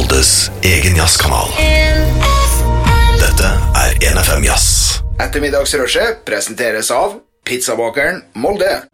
Moldes egen jazzkanal. Dette 1FM Jazz. Ettermiddagsrushet presenteres av Pizzabakeren Molde.